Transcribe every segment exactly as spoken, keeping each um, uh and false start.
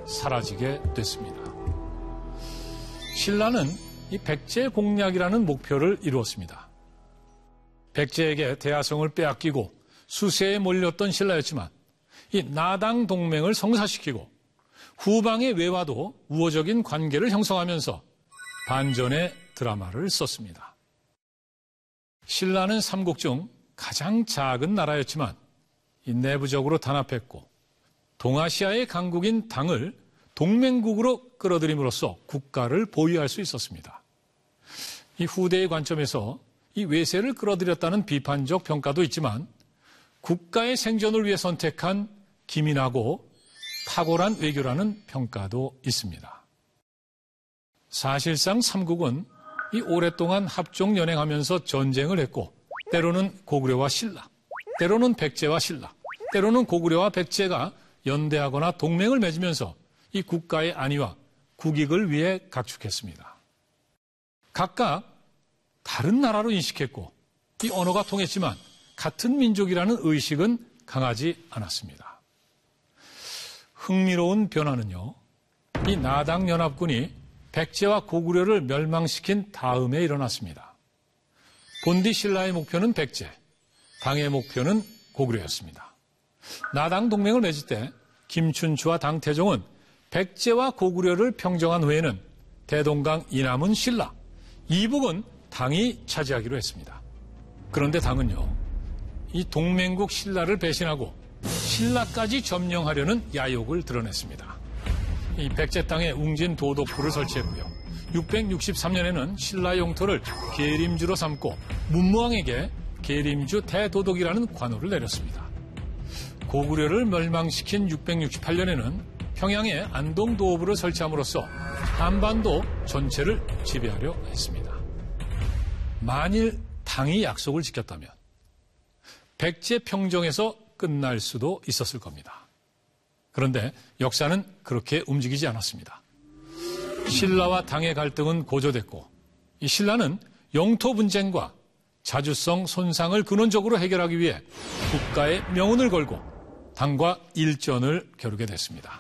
사라지게 됐습니다. 신라는 이 백제 공략이라는 목표를 이루었습니다. 백제에게 대하성을 빼앗기고 수세에 몰렸던 신라였지만 이 나당 동맹을 성사시키고 후방의 외와도 우호적인 관계를 형성하면서 반전의 드라마를 썼습니다. 신라는 삼국 중 가장 작은 나라였지만 이 내부적으로 단합했고 동아시아의 강국인 당을 동맹국으로 끌어들임으로써 국가를 보유할 수 있었습니다. 이 후대의 관점에서 이 외세를 끌어들였다는 비판적 평가도 있지만 국가의 생존을 위해 선택한 기민하고 탁월한 외교라는 평가도 있습니다. 사실상 삼국은 이 오랫동안 합종 연행하면서 전쟁을 했고 때로는 고구려와 신라, 때로는 백제와 신라, 때로는 고구려와 백제가 연대하거나 동맹을 맺으면서 이 국가의 안위와 국익을 위해 각축했습니다. 각각 다른 나라로 인식했고 이 언어가 통했지만 같은 민족이라는 의식은 강하지 않았습니다. 흥미로운 변화는요, 이 나당 연합군이 백제와 고구려를 멸망시킨 다음에 일어났습니다. 본디 신라의 목표는 백제, 당의 목표는 고구려였습니다. 나당 동맹을 맺을 때 김춘추와 당태종은 백제와 고구려를 평정한 후에는 대동강 이남은 신라, 이북은 당이 차지하기로 했습니다. 그런데 당은요, 이 동맹국 신라를 배신하고 신라까지 점령하려는 야욕을 드러냈습니다. 이 백제 땅에 웅진 도독부를 설치했고요. 육백육십삼 년에는 신라 영토를 계림주로 삼고 문무왕에게 계림주 대도독이라는 관호를 내렸습니다. 고구려를 멸망시킨 육백육십팔 년에는 평양에 안동도읍을 설치함으로써 한반도 전체를 지배하려 했습니다. 만일 당이 약속을 지켰다면 백제 평정에서 끝날 수도 있었을 겁니다. 그런데 역사는 그렇게 움직이지 않았습니다. 신라와 당의 갈등은 고조됐고 이 신라는 영토 분쟁과 자주성 손상을 근원적으로 해결하기 위해 국가의 명운을 걸고 당과 일전을 겨루게 됐습니다.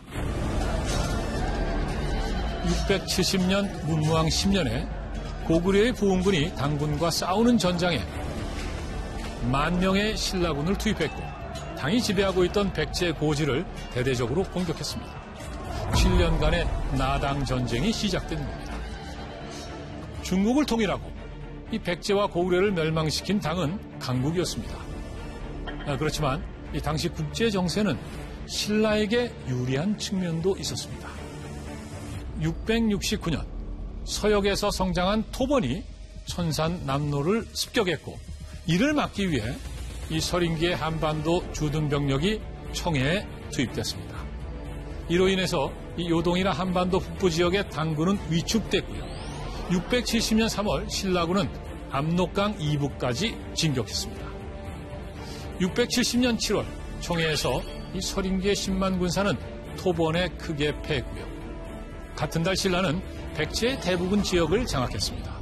육백칠십 년 문무왕 십 년에 고구려의 부흥군이 당군과 싸우는 전장에 만 명의 신라군을 투입했고 당이 지배하고 있던 백제 고지를 대대적으로 공격했습니다. 칠 년간의 나당 전쟁이 시작된 겁니다. 중국을 통일하고 이 백제와 고구려를 멸망시킨 당은 강국이었습니다. 그렇지만 이 당시 국제 정세는 신라에게 유리한 측면도 있었습니다. 육백육십구 년 서역에서 성장한 토번이 천산 남로를 습격했고 이를 막기 위해 이 서린기의 한반도 주둔 병력이 청해에 투입됐습니다. 이로 인해서 이 요동이나 한반도 북부 지역의 당군은 위축됐고요. 육백칠십 년 삼월 신라군은 압록강 이북까지 진격했습니다. 육백칠십 년 칠월 청해에서 이 서린기의 십만 군사는 토번에 크게 패했고요. 같은 달 신라는 백제의 대부분 지역을 장악했습니다.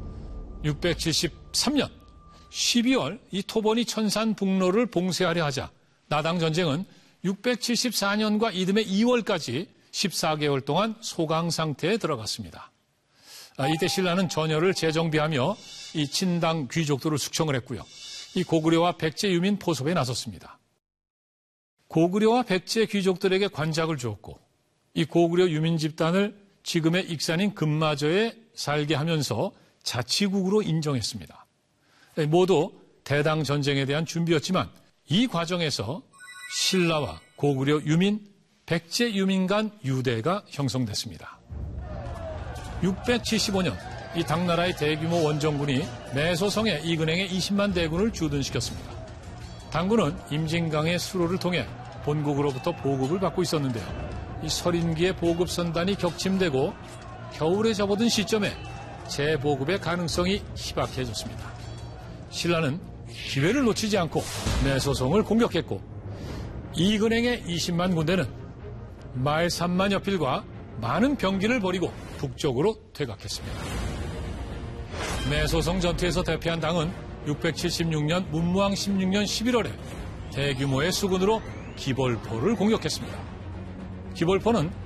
육백칠십삼 년 십이월 이 토번이 천산 북로를 봉쇄하려 하자 나당 전쟁은 육백칠십사 년과 이듬해 이월까지 십사 개월 동안 소강 상태에 들어갔습니다. 아, 이때 신라는 전열을 재정비하며 이 친당 귀족들을 숙청을 했고요. 이 고구려와 백제 유민 포섭에 나섰습니다. 고구려와 백제 귀족들에게 관작을 주었고 이 고구려 유민 집단을 지금의 익산인 금마저에 살게 하면서 자치국으로 인정했습니다. 모두 대당 전쟁에 대한 준비였지만 이 과정에서 신라와 고구려 유민, 백제 유민 간 유대가 형성됐습니다. 육백칠십오 년 이 당나라의 대규모 원정군이 매소성에 이근행의 이십만 대군을 주둔시켰습니다. 당군은 임진강의 수로를 통해 본국으로부터 보급을 받고 있었는데요. 이 서린기의 보급선단이 격침되고 겨울에 접어든 시점에 재보급의 가능성이 희박해졌습니다. 신라는 기회를 놓치지 않고 매소성을 공격했고 이근행의 이십만 군대는 말 삼만여 필과 많은 병기를 버리고 북쪽으로 퇴각했습니다. 매소성 전투에서 대패한 당은 육백칠십육 년 문무왕 십육 년 십일월에 대규모의 수군으로 기벌포를 공격했습니다. 기벌포는